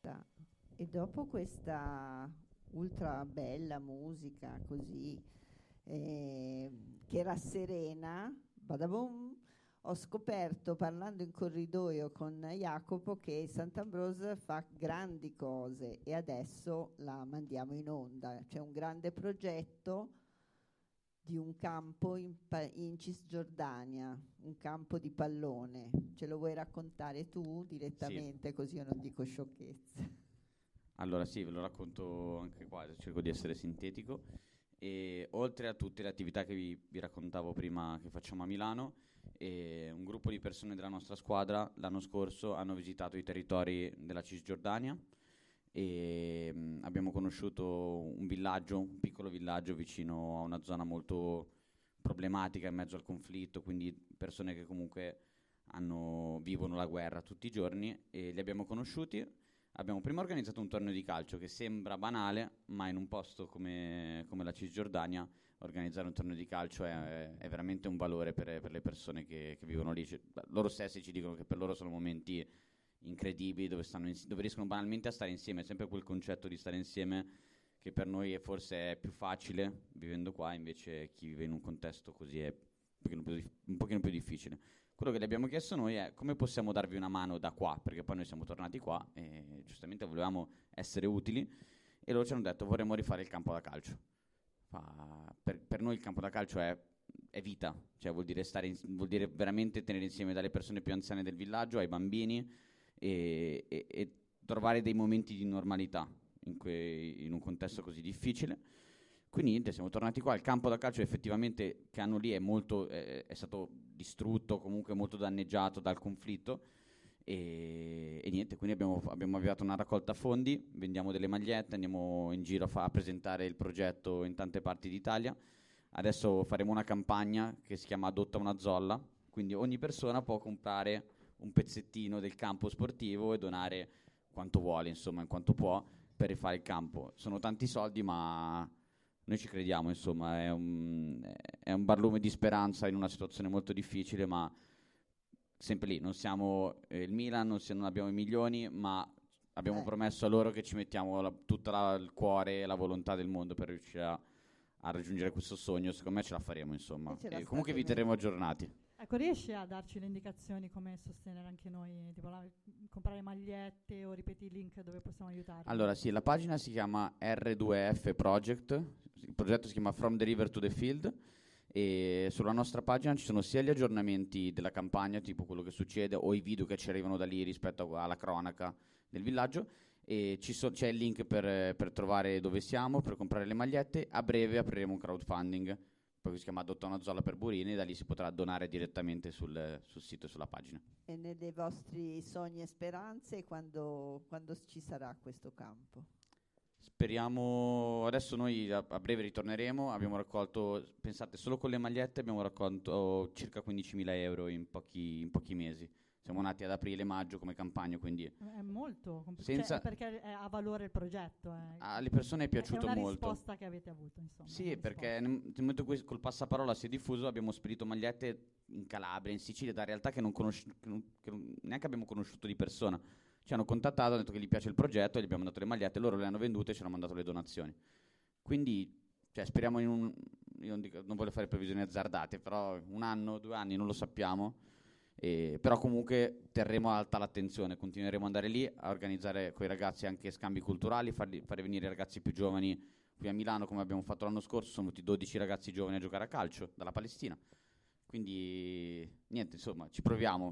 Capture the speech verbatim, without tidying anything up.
E dopo questa ultra bella musica così, eh, che rasserena, badabum, ho scoperto parlando in corridoio con Jacopo che Sant'Ambrose fa grandi cose e adesso la mandiamo in onda. C'è un grande progetto di un campo in, pa- in Cisgiordania, un campo di pallone. Ce lo vuoi raccontare tu Sì, direttamente, così io non dico sciocchezze? allora sì, ve lo racconto anche qua, cerco di essere sintetico. E oltre a tutte le attività che vi, vi raccontavo prima che facciamo a Milano, eh, un gruppo di persone della nostra squadra l'anno scorso hanno visitato i territori della Cisgiordania e mh, abbiamo conosciuto un villaggio, un piccolo villaggio vicino a una zona molto problematica in mezzo al conflitto, quindi persone che comunque hanno- vivono la guerra tutti i giorni e li abbiamo conosciuti. Abbiamo prima organizzato un torneo di calcio che sembra banale, ma in un posto come, come la Cisgiordania organizzare un torneo di calcio è, è veramente un valore per, per le persone che, che vivono lì. Cioè, loro stessi ci dicono che per loro sono momenti incredibili dove, stanno ins- dove riescono banalmente a stare insieme. È sempre quel concetto di stare insieme che per noi è forse è più facile vivendo qua, invece chi vive in un contesto così è un pochino più, dif- un pochino più difficile. Quello che le abbiamo chiesto noi è come possiamo darvi una mano da qua, perché poi noi siamo tornati qua e giustamente volevamo essere utili e loro ci hanno detto vorremmo rifare il campo da calcio. Fa- per, per noi il campo da calcio è, è vita, cioè vuol dire, stare in- vuol dire veramente tenere insieme dalle persone più anziane del villaggio ai bambini e, e- e trovare dei momenti di normalità in, que- in un contesto così difficile. Quindi niente, siamo tornati qua. Il campo da calcio effettivamente che hanno lì è, molto, eh, è stato distrutto, comunque molto danneggiato dal conflitto. E, e niente, quindi abbiamo, abbiamo avviato una raccolta fondi, vendiamo delle magliette, andiamo in giro a, fa- a presentare il progetto in tante parti d'Italia. Adesso faremo una campagna che si chiama Adotta una zolla, quindi ogni persona può comprare un pezzettino del campo sportivo e donare quanto vuole, insomma, in quanto può per rifare il campo. Sono tanti soldi, ma noi ci crediamo, insomma, è un, è un barlume di speranza in una situazione molto difficile, ma sempre lì, non siamo eh, il Milan, non, si- non abbiamo i milioni, ma abbiamo Eh, promesso a loro che ci mettiamo la- tutto il cuore e la volontà del mondo per riuscire a, a raggiungere questo sogno. Secondo me ce la faremo, e insomma. ce la E comunque state vi terremo mettendo. aggiornati. Ecco, riesci a darci le indicazioni come sostenere anche noi, tipo la- comprare magliette o ripeti il link dove possiamo aiutarvi? Allora, sì, la pagina si chiama R due F Project, il progetto si chiama From the River to the Field e sulla nostra pagina ci sono sia gli aggiornamenti della campagna, tipo quello che succede, o i video che ci arrivano da lì rispetto a- alla cronaca del villaggio, e ci so- c'è il link per, per trovare dove siamo, per comprare le magliette. A breve apriremo un crowdfunding, poi che si chiama Adotta una zolla per Burini, e da lì si potrà donare direttamente sul, sul sito e sulla pagina. E nei vostri sogni e speranze quando, quando ci sarà questo campo? Speriamo, adesso noi a, a breve ritorneremo, abbiamo raccolto, pensate, solo con le magliette abbiamo raccolto circa quindicimila euro in pochi, in pochi mesi. Siamo nati ad aprile-maggio come campagna, quindi È molto compl- cioè, è senza... perché è- ha valore il progetto. È, alle persone è è- è piaciuto una molto. risposta che avete avuto, insomma. Una Sì, perché risposta. nel nel momento in cui col passaparola si è diffuso abbiamo spedito magliette in Calabria, in Sicilia, da realtà che, non conosci- che non- che non- neanche abbiamo conosciuto di persona. Ci hanno contattato, hanno detto che gli piace il progetto, gli abbiamo dato le magliette, loro le hanno vendute e ci hanno mandato le donazioni. Quindi, cioè, speriamo in un... Io non, dico- non voglio fare previsioni azzardate, però un anno, due anni, non lo sappiamo. E- però comunque terremo alta l'attenzione, continueremo ad andare lì a organizzare con i ragazzi anche scambi culturali, farli- fare venire i ragazzi più giovani qui a Milano come abbiamo fatto l'anno scorso, sono venuti dodici ragazzi giovani a giocare a calcio dalla Palestina. Quindi niente, insomma, ci proviamo.